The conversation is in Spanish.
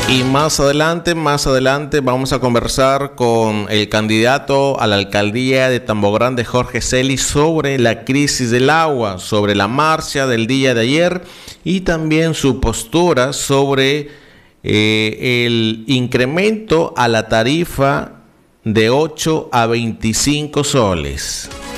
Y más adelante vamos a conversar con el candidato a la alcaldía de Tambo Grande, Jorge Celis, sobre la crisis del agua, sobre la marcha del día de ayer y también su postura sobre el incremento a la tarifa de 8 a 25 soles.